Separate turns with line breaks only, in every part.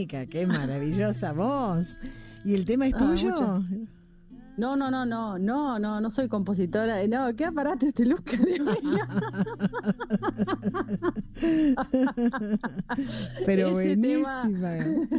Mica, qué maravillosa voz. ¿Y el tema es tuyo?
No soy compositora. No, ¿qué aparato este Lucas?
Pero buenísima.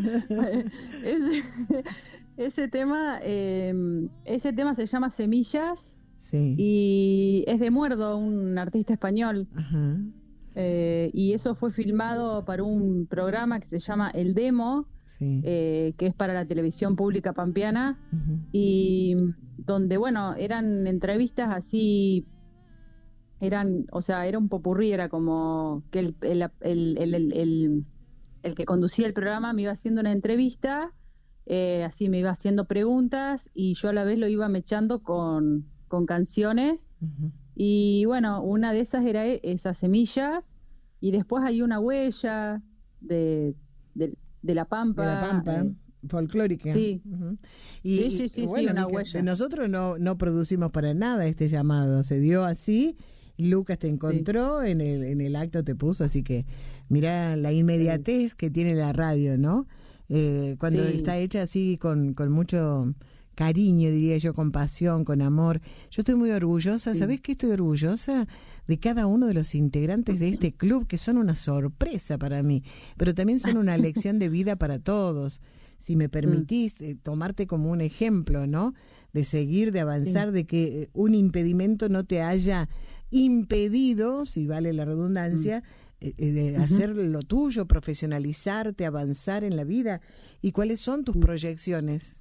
Ese tema se llama Semillas.
Sí.
Y es de Muerdo, un artista español.
Ajá.
Y eso fue filmado para un programa que se llama El Demo,
Sí.
que es para la televisión pública pampeana.
Uh-huh.
Y donde, bueno, eran entrevistas así, era un popurrí, era como que el que conducía el programa me iba haciendo una entrevista, así me iba haciendo preguntas y yo a la vez lo iba mechando con canciones.
Uh-huh.
Y bueno, una de esas era esas Semillas, y después hay una huella de La Pampa.
De La Pampa, folclórica.
Sí.
Uh-huh.
Sí,
bueno,
una huella.
Nosotros no producimos para nada este llamado, se dio así. Lucas te encontró, en el acto te puso, así que mirá la inmediatez que tiene la radio, ¿no? Cuando está hecha así con mucho cariño, diría yo, con pasión, con amor. Yo estoy muy orgullosa, ¿sabés qué? Estoy orgullosa de cada uno de los integrantes de este club, que son una sorpresa para mí, pero también son una lección de vida para todos. Si me permitís tomarte como un ejemplo, ¿no? De seguir, de avanzar, de que un impedimento no te haya impedido, si vale la redundancia, de hacer lo tuyo, profesionalizarte, avanzar en la vida. ¿Y cuáles son tus proyecciones?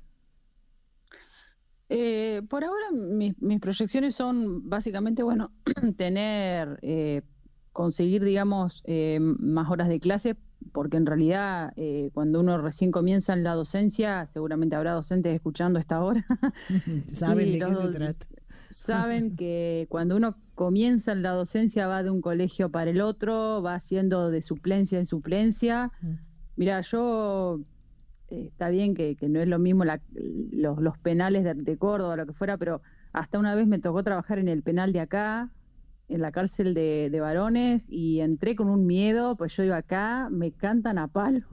Por ahora mis proyecciones son básicamente, bueno, conseguir, digamos, más horas de clase, porque en realidad cuando uno recién comienza en la docencia, seguramente habrá docentes escuchando esta hora.
¿Saben de qué se trata?
Saben que cuando uno comienza en la docencia va de un colegio para el otro, va haciendo de suplencia en suplencia. Mirá, yo... está bien que no es lo mismo los penales de Córdoba, lo que fuera, pero hasta una vez me tocó trabajar en el penal de acá, en la cárcel de varones, y entré con un miedo, pues yo iba acá, me cantan a palo.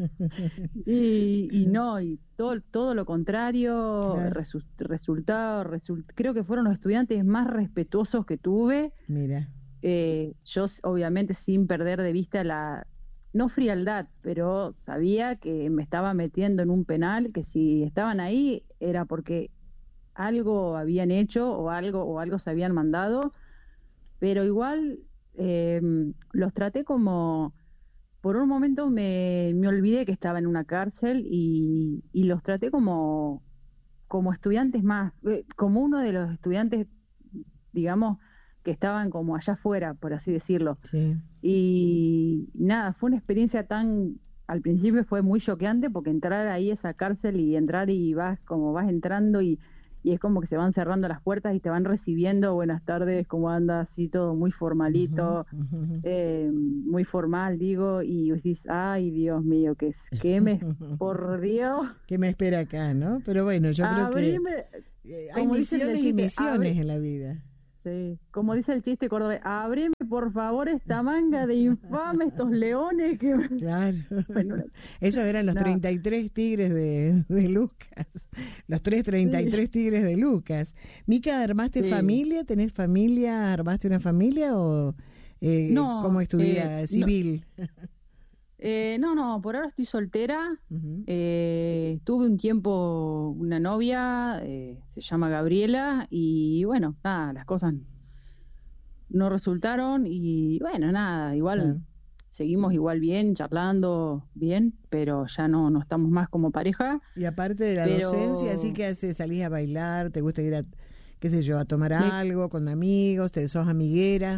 y todo lo contrario, claro. Creo que fueron los estudiantes más respetuosos que tuve.
Mira.
Yo, obviamente, sin perder de vista no frialdad, pero sabía que me estaba metiendo en un penal, que si estaban ahí era porque algo habían hecho o algo se habían mandado, pero igual los traté como... Por un momento me olvidé que estaba en una cárcel y los traté como estudiantes más, como uno de los estudiantes, digamos, que estaban como allá afuera, por así decirlo.
Sí.
Y nada, fue una experiencia al principio fue muy choqueante, porque entrar ahí a esa cárcel y entrar y vas entrando y es como que se van cerrando las puertas y te van recibiendo, buenas tardes, ¿cómo andas? Así todo muy formalito, muy formal, digo, y decís, ay, Dios mío, por Dios.
¿Qué me espera acá, no? Pero bueno, yo creo que hay misiones y misiones en la vida.
Sí, como dice el chiste cordobés, abreme por favor esta manga de infame, estos leones que...
Claro, bueno, esos eran los 33 tigres de Lucas, los 33 tigres de Lucas. Mica, ¿armaste familia? ¿Tenés familia? ¿Armaste una familia o
no,
cómo es tu vida civil?
No, por ahora estoy soltera. Tuve un tiempo una novia, se llama Gabriela, y bueno, nada, las cosas no resultaron y bueno, nada, igual seguimos igual bien, charlando bien, pero ya no estamos más como pareja.
Y aparte de la docencia, ¿así que haces? ¿Salís a bailar? ¿Te gusta ir a, qué sé yo, a tomar algo con amigos? ¿Sos amiguera?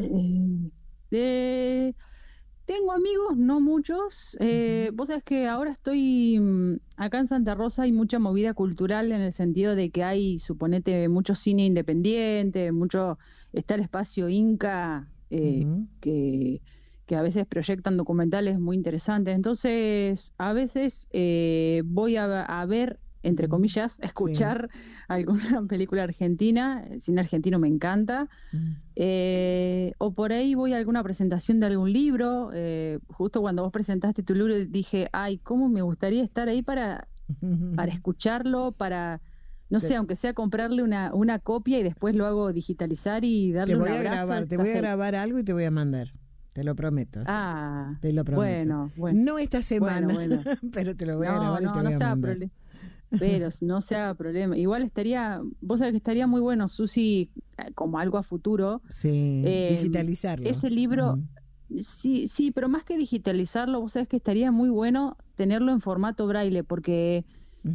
Tengo amigos, no muchos. Vos sabés que ahora estoy acá en Santa Rosa, hay mucha movida cultural en el sentido de que hay, suponete, mucho cine independiente, está el espacio Inca, que a veces proyectan documentales muy interesantes. Entonces, a veces voy a ver entre comillas, escuchar alguna película argentina. El cine argentino me encanta. O por ahí voy a alguna presentación de algún libro. Justo cuando vos presentaste tu libro dije, ay, cómo me gustaría estar ahí para escucharlo, para, no sé, aunque sea comprarle una copia y después lo hago digitalizar y darle un abrazo.
Te voy a grabar algo y te voy a mandar. Te lo prometo. Te lo prometo.
Bueno.
No esta semana, pero te lo voy a grabar y te voy a mandar.
Pero no se haga problema. Igual vos sabés que estaría muy bueno, Susi, como algo a futuro.
Sí, digitalizarlo.
Ese libro, sí, pero más que digitalizarlo, vos sabés que estaría muy bueno tenerlo en formato braille, porque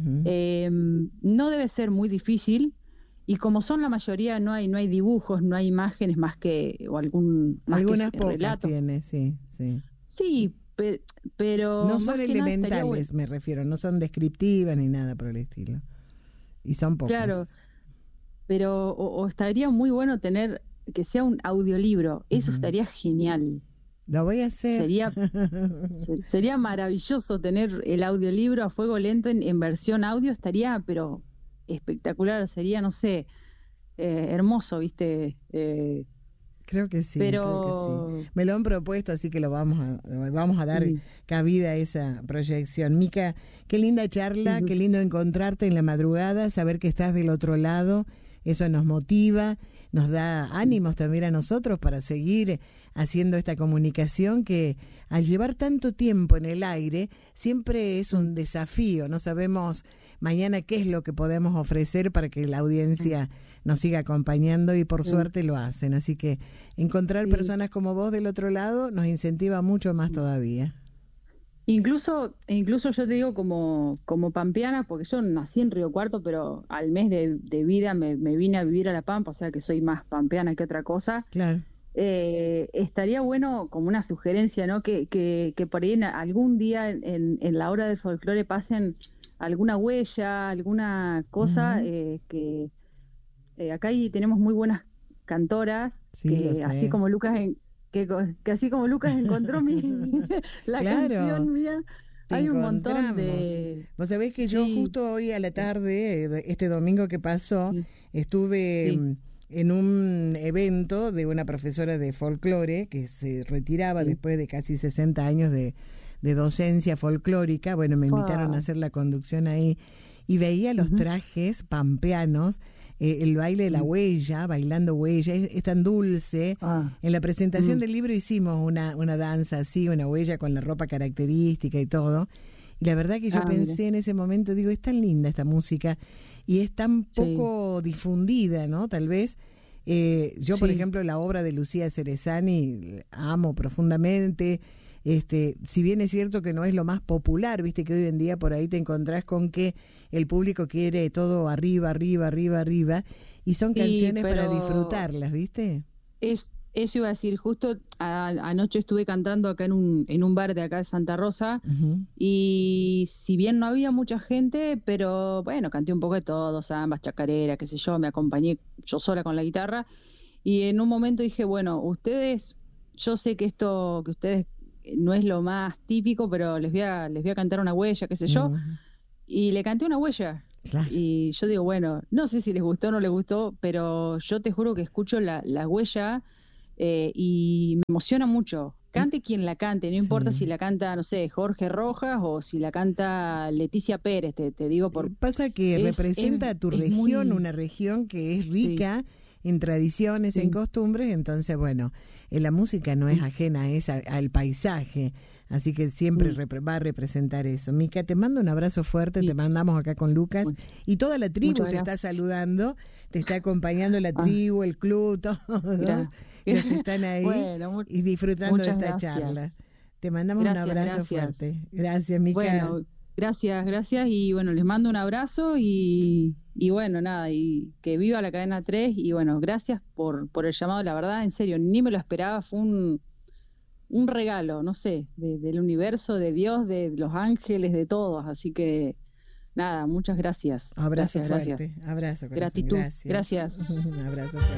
no debe ser muy difícil. Y como son la mayoría, no hay dibujos, no hay imágenes más que
algunas pocas
relatos.
Tiene, sí.
Sí, pero
no son elementales,
bueno.
Me refiero, no son descriptivas ni nada por el estilo. Y son pocas.
Claro, pero o estaría muy bueno tener que sea un audiolibro. Eso estaría genial.
Lo voy a hacer.
Sería maravilloso tener el audiolibro a fuego lento en versión audio. Estaría, pero espectacular, sería, no sé, hermoso, ¿viste?
Creo que sí,
pero...
creo que sí. Me lo han propuesto, así que lo vamos a dar cabida a esa proyección. Mica, qué linda charla, qué lindo encontrarte en la madrugada, saber que estás del otro lado, eso nos motiva, nos da ánimos también a nosotros para seguir haciendo esta comunicación que al llevar tanto tiempo en el aire siempre es un desafío, no sabemos mañana qué es lo que podemos ofrecer para que la audiencia nos siga acompañando y por suerte lo hacen, así que encontrar personas como vos del otro lado nos incentiva mucho más todavía.
Incluso yo te digo como pampeana, porque yo nací en Río Cuarto, pero al mes de vida me vine a vivir a La Pampa, o sea que soy más pampeana que otra cosa.
Claro.
Estaría bueno como una sugerencia, ¿no? Que por ahí algún día en la hora del folclore pasen alguna huella, alguna cosa, que acá tenemos muy buenas cantoras, que así como Lucas que así como Lucas encontró la canción mía, hay un montón de...
Vos sabés que yo justo hoy a la tarde, este domingo que pasó, estuve en un evento de una profesora de folclore que se retiraba después de casi 60 años de docencia folclórica. Bueno, me invitaron a hacer la conducción ahí y veía los trajes pampeanos, el baile de la huella, bailando huella, es tan dulce. En la presentación del libro hicimos una danza así, una huella con la ropa característica y todo. Y la verdad que yo pensé en ese momento, digo, es tan linda esta música y es tan poco difundida, ¿no? Tal vez. Yo, por ejemplo, la obra de Lucía Cerezani amo profundamente. Si bien es cierto que no es lo más popular, viste que hoy en día por ahí te encontrás con que el público quiere todo arriba, y son canciones para disfrutarlas, ¿viste?
Eso iba a decir, justo anoche estuve cantando acá en un bar de acá de Santa Rosa, y si bien no había mucha gente, pero bueno, canté un poco de todo, zambas, chacarera, qué sé yo, me acompañé yo sola con la guitarra, y en un momento dije, bueno, yo sé que esto que ustedes no es lo más típico, pero les voy a cantar una huella, qué sé yo, y le canté una huella. Claro. Y yo digo, bueno, no sé si les gustó o no les gustó, pero yo te juro que escucho la huella y me emociona mucho. Cante quien la cante, no importa si la canta, no sé, Jorge Rojas o si la canta Leticia Pérez, te digo por...
Pasa que representa a tu región, una región que es rica en tradiciones, en costumbres, entonces, bueno, la música no es ajena al paisaje, así que siempre va a representar eso. Mica, te mando un abrazo fuerte, te mandamos acá con Lucas, y toda la tribu te está saludando, te está acompañando la tribu, el club, todos los que están ahí y disfrutando de esta charla. Te mandamos un abrazo fuerte. Gracias, Mica.
Bueno, gracias, y bueno, les mando un abrazo y bueno, nada, y que viva la cadena 3, y bueno, gracias por el llamado, la verdad, en serio, ni me lo esperaba, fue un regalo, no sé, del universo, de Dios, de los ángeles, de todos, así que nada, muchas gracias.
Abrazo
gracias,
fuerte, abrazo.
Gratitud,
gracias.
Gracias.
Un abrazo fuerte.